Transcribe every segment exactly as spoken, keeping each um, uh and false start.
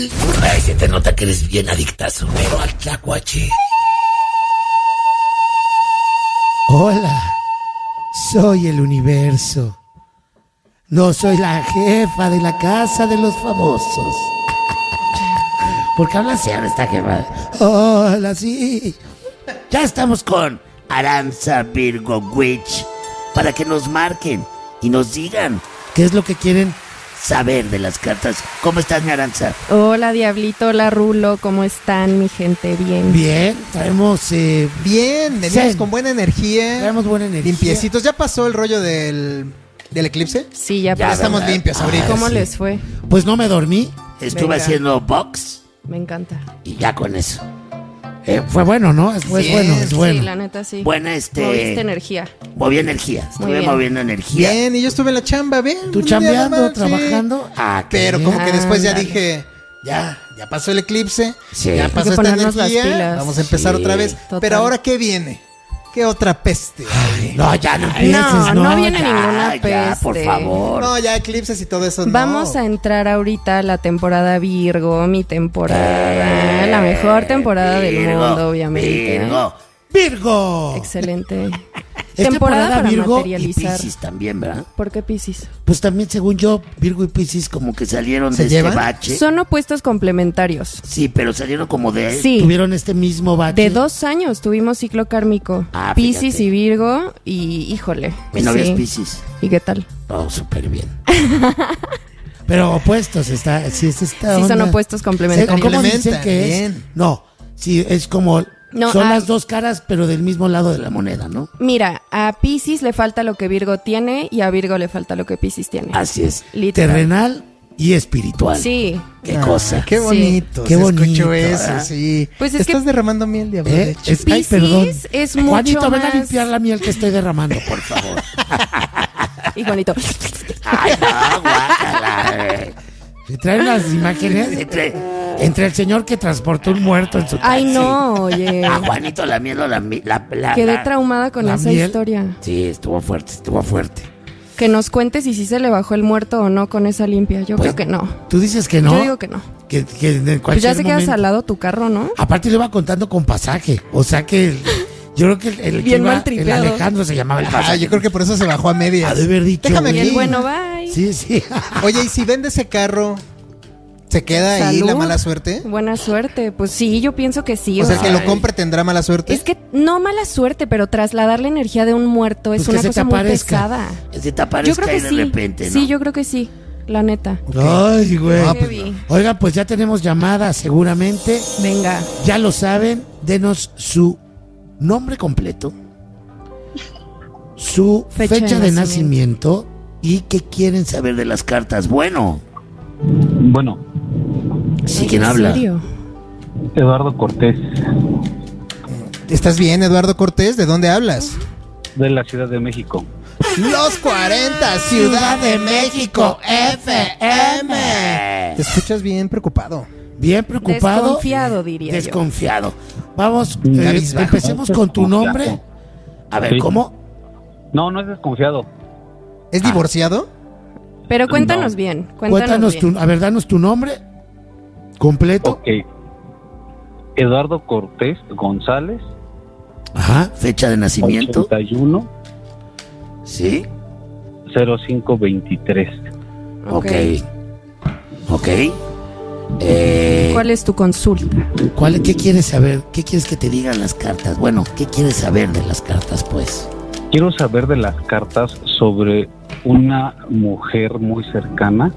Ay, se te nota que eres bien adictazo, pero al tlacuache. Hola, soy el universo. No soy la jefa de la casa de los famosos. ¿Por qué habla así ahora esta jefa? Hola, sí. Ya estamos con Aranza Virgo Witch para que nos marquen y nos digan qué es lo que quieren saber de las cartas. ¿Cómo estás, mi Aranza? Hola, Diablito, hola, Rulo, ¿cómo están, mi gente? Bien. Bien, traemos... Eh, Bien, venimos Zen. con buena energía. Traemos buena energía. Limpiecitos. ¿Ya pasó el rollo del, del eclipse? Sí, ya, Ya pasó. estamos ¿verdad? limpios ahorita. ¿Cómo sí. les fue? Pues no me dormí Estuve Venga. haciendo box Me encanta. y ya con eso. eh, Fue bueno, ¿no? Es, fue Sí, bueno, es bueno. Sí, la neta, sí. Buena, este... Moviste energía. Moví energía. Estuve bien. moviendo energía. Bien, y yo estuve en la chamba, bien. ¿Tú un día chambeando, nomás, sí. trabajando? Ah, qué Pero bien. como que después ya Ándale. dije, ya, ya pasó el eclipse, Sí. ya Hay pasó que esta ponernos las energía, pilas. vamos a empezar Sí, otra vez. total. Pero ahora, ¿qué viene? ¿Qué otra peste? hay? No, ya no empieces, No, no. no viene ya. ninguna Ya, por peste. favor. No, ya eclipses y todo eso, no. Vamos a entrar ahorita a la temporada Virgo, mi temporada, la mejor temporada del Virgo, mundo, obviamente. Virgo. ¡Virgo! Excelente. ¿Es temporada temporada para Virgo y Y materializar. Piscis también, ¿verdad? ¿Por qué Piscis? Pues también, según yo, Virgo y Piscis como que salieron ¿Se de llevan? este bache. Son opuestos complementarios. Sí, pero salieron como de... Sí. tuvieron este mismo bache. De dos años tuvimos ciclo kármico. Ah, Piscis fíjate. y Virgo. Y híjole. Mi novia sí. es Piscis. ¿Y qué tal? Oh, súper bien. Pero opuestos, está, sí, es esta Sí, son onda. opuestos Eh, complementarios. ¿Cómo Complementa, dicen que es? bien. No, sí, es como... No, son hay- las dos caras, pero del mismo lado de la moneda, ¿no? Mira, a Piscis le falta lo que Virgo tiene y a Virgo le falta lo que Piscis tiene. Así es. Literal. Terrenal y espiritual. Sí. Qué Ah, cosa. Qué Sí. bonito. Qué se bonito, escuchó eso, ¿verdad? sí. Pues es Estás que- derramando miel, diablo. ¿Eh? de hecho. Es, ay, Piscis perdón. es mucho Juanito, ven a más- limpiar la miel que estoy derramando, por favor. Y Juanito. Ay, no, guácala. eh. Se traen las imágenes Entre, entre el señor que transportó un muerto en su taxi. Ay, no, oye. a Juanito la miel o la... mi- la, la Quedé la- traumada con la esa miel. historia. Sí, estuvo fuerte, estuvo fuerte. Que nos cuentes si sí se le bajó el muerto o no con esa limpia. Yo Pues, creo que no. Tú dices que no. Yo digo que no. Que, que en cualquier Pues ya se quedas momento- al lado tu carro, ¿no? Aparte lo iba contando con pasaje. O sea que el- yo creo que el, el que Bien iba- mal el tripeado. Alejandro se llamaba el Ah, pasaje. yo creo que por eso se bajó a medias. Ha de haber dicho. Déjame Y aquí. el bueno, bye. Sí, sí. Oye, ¿y si vende ese carro, se queda ahí Salud. la mala suerte? Buena suerte. Pues sí, yo pienso que sí. O sea, el que Ay. lo compre tendrá mala suerte. Es que no mala suerte, pero trasladar la energía de un muerto es Pues que una se te cosa muy aparezca. pesada. Se te aparezca Yo creo que ahí de sí. repente, ¿no? Sí, yo creo que sí. La neta. Ay, güey. No, pues Heavy. Oigan, pues ya tenemos llamada seguramente. Venga. Ya lo saben. Denos su nombre completo, su Fecha fecha, de de nacimiento. y qué quieren saber. Saber de las cartas. Bueno, Bueno, sí, Ay, ¿quién ¿en habla? serio? Eduardo Cortés, ¿Estás bien, Eduardo Cortés? ¿De dónde hablas? de la Ciudad de México. Los cuarenta, Ciudad de México, F M. Te escuchas bien preocupado. Bien preocupado. Desconfiado, diría yo. Desconfiado. Vamos, Mm. eh, Cabizbajo. empecemos con tu nombre. A ver, Sí. ¿cómo? No, no es desconfiado. ¿Es divorciado? Pero cuéntanos No. bien. Cuéntanos, Cuéntanos bien. tu, a ver, danos tu nombre completo. Ok. Eduardo Cortés González, Ajá. Fecha de nacimiento. ochenta y uno Sí. cero cinco veintitrés. Ok. Ok. Eh, ¿Cuál es tu consulta? ¿Cuál, ¿Qué quieres saber? ¿Qué quieres que te digan las cartas? Bueno, ¿qué quieres saber de las cartas, pues? Quiero saber de las cartas sobre una mujer muy cercana.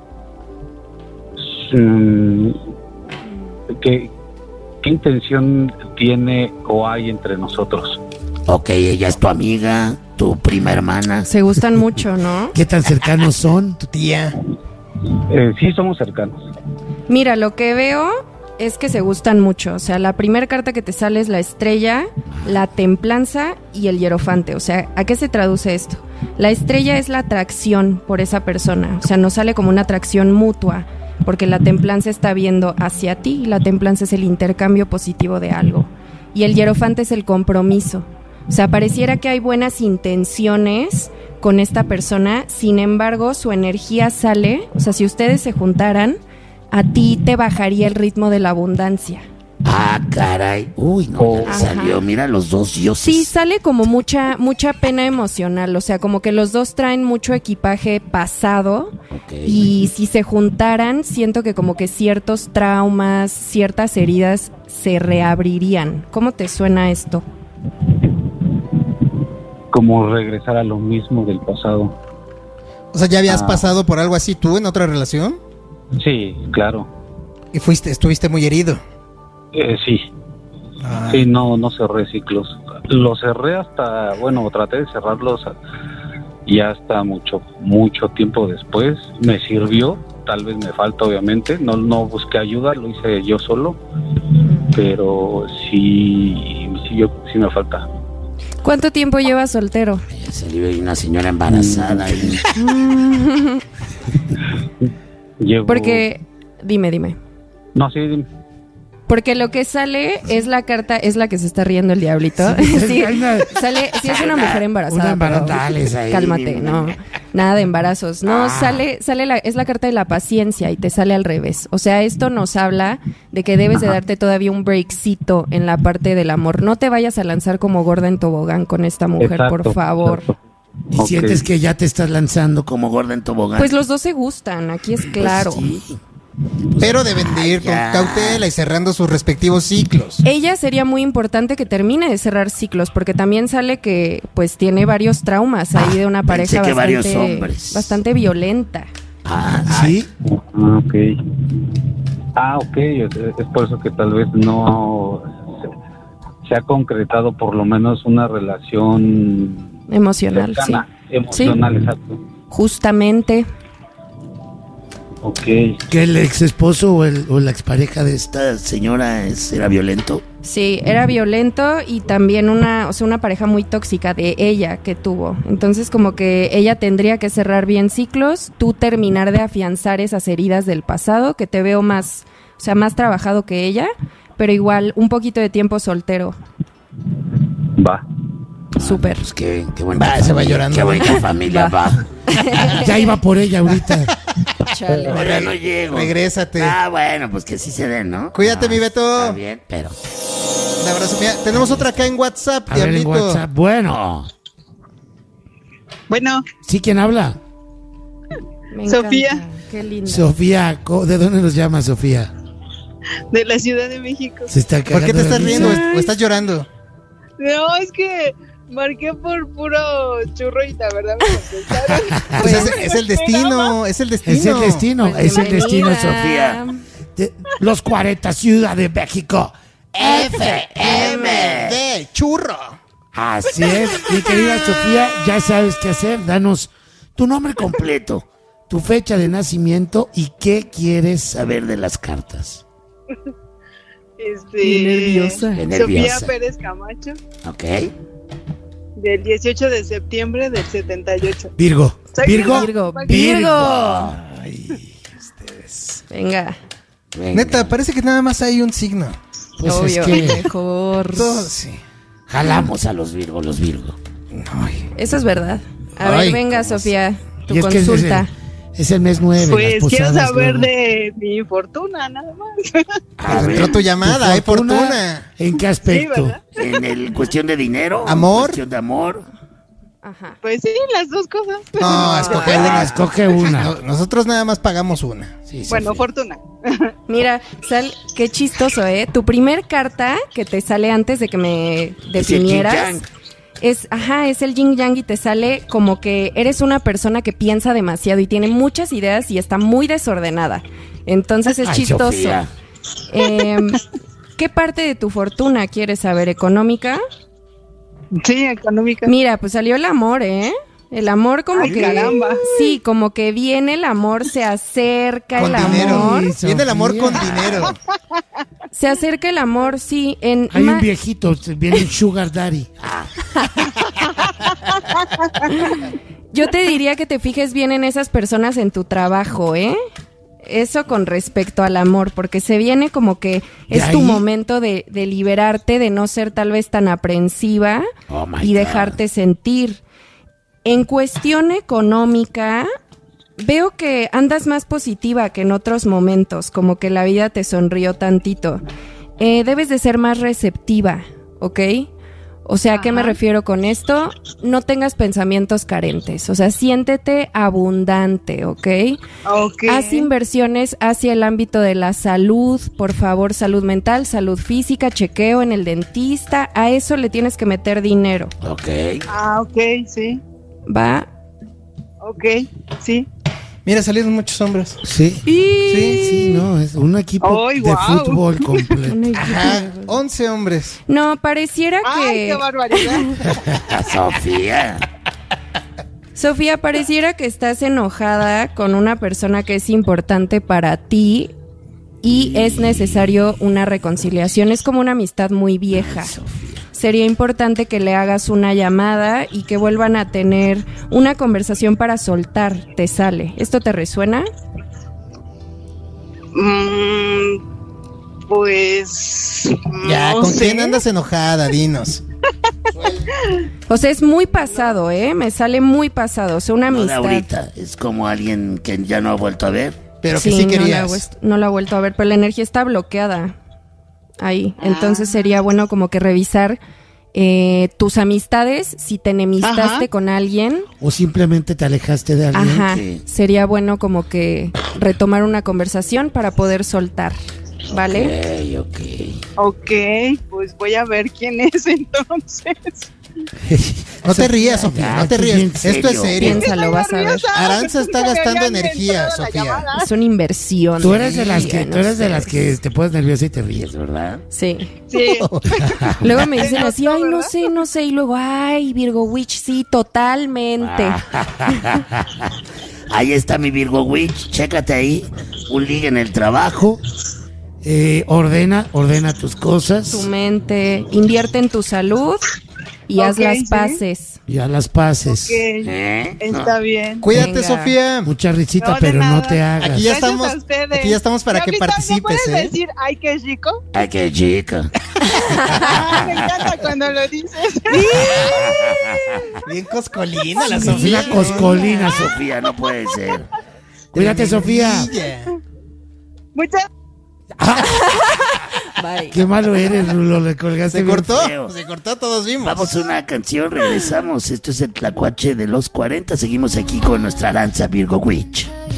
Mm, ¿Qué, qué intención tiene o hay entre nosotros? Ok, ella es tu amiga, tu prima hermana. Se gustan mucho, ¿no? ¿Qué tan cercanos son? Tu tía. Eh, sí, somos cercanos. Mira, lo que veo es que se gustan mucho. O sea, la primera carta que te sale es la estrella, la templanza y el hierofante. O sea, ¿a qué se traduce esto? La estrella es la atracción por esa persona. O sea, nos sale como una atracción mutua, porque la templanza está viendo hacia ti y la templanza es el intercambio positivo de algo. Y el hierofante es el compromiso. O sea, pareciera que hay buenas intenciones con esta persona, sin embargo, su energía sale, o sea, si ustedes se juntaran, a ti te bajaría el ritmo de la abundancia. Ah, caray. Uy, no, Oh. ya me salió. Mira los dos dioses. Sí, sale como mucha mucha pena emocional, o sea, como que los dos traen mucho equipaje pasado. Ok. Y si se juntaran, siento que como que ciertos traumas, ciertas heridas se reabrirían. ¿Cómo te suena esto? Como regresar a lo mismo del pasado. O sea, ¿ya habías Ah. pasado por algo así tú en otra relación? Sí, claro. Y fuiste, estuviste muy herido. Eh, sí. Ah. Sí, no, no cerré ciclos. Los cerré hasta, bueno, traté de cerrarlos y hasta mucho, mucho tiempo después. Me sirvió, tal vez me falta obviamente. No, no busqué ayuda, lo hice yo solo. Pero sí, sí, yo, sí me falta. ¿Cuánto tiempo llevas soltero? Ya salió ahí una señora embarazada. Y... Llevo... Porque, dime, dime. No, sí, dime. Porque lo que sale es la carta, es la que se está riendo el diablito. Sí, sale, sí es una mujer embarazada. Una embarazada. pero Dales ahí, cálmate, dime. no, nada de embarazos. No, Ah. sale, sale la, es la carta de la paciencia y te sale al revés. O sea, esto nos habla de que debes de darte todavía un breakcito en la parte del amor. No te vayas a lanzar como gorda en tobogán con esta mujer, Exacto, por favor. exacto. Y Ok. sientes que ya te estás lanzando como gorda en tobogán. Pues los dos se gustan, aquí es claro. Pues sí. Pero deben de ir con ya. cautela y cerrando sus respectivos ciclos. Ella sería muy importante que termine de cerrar ciclos, porque también sale que pues tiene varios traumas ahí de una pensé pareja que varios bastante, hombres. bastante violenta. Ah, Sí, Ah, ok. Ah, ok. Es, es por eso que tal vez no se, se ha concretado por lo menos una relación Emocional, cercana, sí. emocional, exacto. Justamente. Ok. que el ex esposo o, el, o la expareja de esta esta señora es, era violento. Sí, era violento y también una, o sea, una pareja muy tóxica de ella que tuvo. Entonces, como que ella tendría que cerrar bien ciclos, tú terminar de afianzar esas heridas del pasado, que te veo más, o sea, más trabajado que ella, pero igual un poquito de tiempo soltero. Va. Súper. Pues qué, qué bonita Va, se va familia, llorando. Qué bonita familia, va. ya iba por ella ahorita. Chale. Ahora no llego. Regrésate. Ah, bueno, pues que sí se den, ¿no? Cuídate, Ah, mi Beto. Está bien, pero... Un abrazo. Mira, tenemos otra acá en WhatsApp, A ver en Diablito. WhatsApp. Bueno, Bueno, ¿sí quién habla? Me Sofía. encanta. Qué linda. Sofía, co- ¿de dónde nos llama Sofía? de la Ciudad de México. Se está ¿Por qué cagando te de estás risa. riendo o estás llorando? No, es que marqué por puro churro y la verdad me contestaron. Pues es, es el destino, es el destino. Es el destino, Pues es el destino, bienvenida. Sofía. De- los cuarenta, Ciudad de México. F M. De churro. Así es, mi querida Sofía, ya sabes qué hacer. Danos tu nombre completo, tu fecha de nacimiento y qué quieres saber de las cartas. Este, Qué nerviosa. Qué Sofía nerviosa. Pérez Camacho, Ok. del dieciocho de septiembre del setenta y ocho. Virgo, Soy Virgo, Virgo, Virgo. Virgo. Ay, Venga. Venga. Neta, parece que nada más hay un signo. pues Obvio, es que mejor. Todos, sí. Jalamos a los Virgo, los Virgo. Ay. Eso es verdad. A Ay, ver, venga, cómo Sofía, tu y es que es consulta. el, es el mes nueve. Pues las quiero posadas saber luego. de mi fortuna, nada más. A Entró ver, tu llamada, hay fortuna. ¿En qué aspecto? Sí, ¿verdad? en el cuestión de dinero. Amor. Cuestión de amor. Ajá. Pues sí, las dos cosas. No, escoge Ah, una. escoge una. No, nosotros nada más pagamos una. Sí, Bueno, Sofía. fortuna. Mira, Sal, qué chistoso, ¿eh? Tu primer carta que te sale antes de que me Es el definieras yin-yang. es, ajá, es el yin yang y te sale como que eres una persona que piensa demasiado y tiene muchas ideas y está muy desordenada. Entonces es Ay, chistoso. Sofía. Em, ¿Qué parte de tu fortuna quieres saber? ¿Económica? Sí, económica. Mira, pues salió el amor, ¿eh? El amor como Ay, que... caramba. Sí, como que viene el amor, se acerca Con el dinero. amor. Sí, Viene el amor Sofía. con dinero. Se acerca el amor, sí. En Hay ma- un viejito, viene el Sugar Daddy. Yo te diría que te fijes bien en esas personas en tu trabajo, ¿eh? Eso con respecto al amor, porque se viene como que ¿De es tu ahí? momento de, de liberarte, de no ser tal vez tan aprensiva Oh, my y God. dejarte sentir. En cuestión económica, veo que andas más positiva que en otros momentos, como que la vida te sonrió tantito. Eh, debes de ser más receptiva, ¿ok? O sea, ¿a qué me refiero con esto? No tengas pensamientos carentes, o sea, siéntete abundante, ¿ok? Ok. Haz inversiones hacia el ámbito de la salud, por favor, salud mental, salud física, chequeo en el dentista, a eso le tienes que meter dinero. Ok. Ah, ok, sí. ¿Va? Ok, sí. Mira, salieron muchos hombres. Sí. Sí, Sí, no, es un equipo Ay, de guau. fútbol completo. Ajá, once hombres. No, pareciera Ay, que... qué barbaridad. Sofía. Sofía, pareciera que estás enojada con una persona que es importante para ti y es necesario una reconciliación. Es como una amistad muy vieja. Sería importante que le hagas una llamada y que vuelvan a tener una conversación para soltar. Te sale. ¿Esto te resuena? Mm, pues. Ya, no ¿con sé. quién andas enojada? Dinos. O sea, es muy pasado, ¿eh? Me sale muy pasado. O sea, una No de amistad. ahorita. Es como alguien que ya no ha vuelto a ver. Pero que Sí, sí no la, he querías. vuest- no la he vuelto a ver, pero la energía está bloqueada ahí. Entonces sería bueno como que revisar eh, tus amistades, si te enemistaste Ajá. con alguien. O simplemente te alejaste de alguien. Ajá, que- sería bueno como que retomar una conversación para poder soltar, ¿vale? Ok, ok. Ok, pues voy a ver quién es entonces. No te rías, Sofía, Ya, no te tú rías. bien Esto es serio. serio. Piénsalo, vas a ver. Nerviosa, Aranza porque está se me gastando habían energía, entrado la Sofía. llamada. Es una inversión. Tú eres de las energía, que, no tú eres de sé. las que te pones nerviosa y te ríes, ¿verdad? Sí. Sí. Luego me dicen Te así, notó, ay, no ¿verdad? sé, no sé. Y luego, ay, Virgo Witch, sí, totalmente. Ahí está mi Virgo Witch. Chécate ahí. Un ligue en el trabajo. Eh, ordena, ordena tus cosas. Tu mente, invierte en tu salud y haz Ok, las sí. paces. Ya las pases. Ok, ¿Eh? está bien. Cuídate, Venga. Sofía. Mucha risita, No, de pero no nada. te hagas. Aquí ya Gracias estamos- a ustedes. aquí ya estamos para que Sofita, participes, ¿me puedes ¿eh? decir, ay, qué chico? Ay, qué chica. Ah, me encanta cuando lo dices. Bien coscolina la Sí, Sofía. una coscolina, Sofía. Sofía, no puede ser. Cuídate, Sofía. Tremendilla. Muchas Bye. Qué malo eres, Rulo. Le colgaste Se bien cortó, feo. se cortó, todos vimos. Vamos a una canción, regresamos. Esto es el Tlacuache de los cuarenta. Seguimos aquí con nuestra danza Virgo Witch.